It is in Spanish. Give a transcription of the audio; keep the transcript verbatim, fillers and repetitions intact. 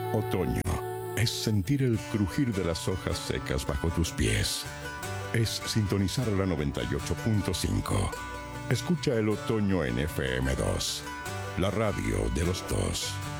Otoño es sentir el crujir de las hojas secas bajo tus pies. Es sintonizar la noventa y ocho punto cinco. Escucha el otoño en F M dos, la radio de los dos.